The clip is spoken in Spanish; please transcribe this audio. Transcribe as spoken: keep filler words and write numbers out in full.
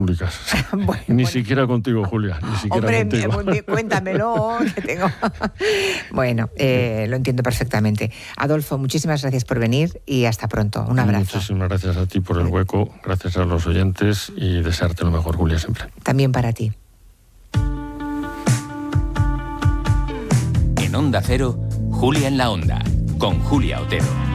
públicas. Bueno, ni bueno. siquiera contigo, Julia, ni siquiera Hombre, contigo. eh, cuéntamelo, que tengo... Bueno, eh, lo entiendo perfectamente. Adolfo, muchísimas gracias por venir y hasta pronto. Un abrazo. Muchísimas gracias a ti por el hueco, gracias a los oyentes y desearte lo mejor, Julia, siempre. También para ti. En Onda Cero, Julia en la Onda, con Julia Otero.